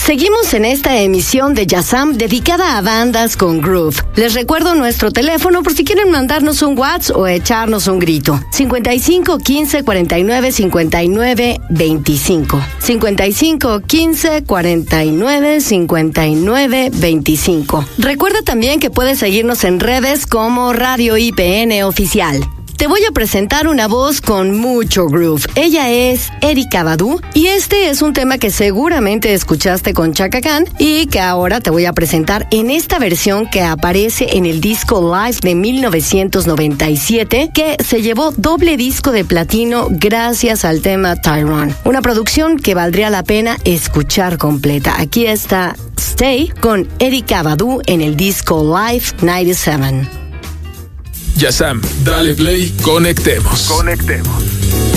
Seguimos en esta emisión de Jazam dedicada a bandas con groove. Les recuerdo nuestro teléfono por si quieren mandarnos un WhatsApp o echarnos un grito. 55 15 49 59 25. 55 15 49 59 25. Recuerda también que puedes seguirnos en redes como Radio IPN Oficial. Te voy a presentar una voz con mucho groove. Ella es Erykah Badu y este es un tema que seguramente escuchaste con Chaka Khan y que ahora te voy a presentar en esta versión que aparece en el disco Live de 1997 que se llevó doble disco de platino gracias al tema Tyrone. Una producción que valdría la pena escuchar completa. Aquí está Stay con Erykah Badu en el disco Live 97. Jazam, dale play, conectemos.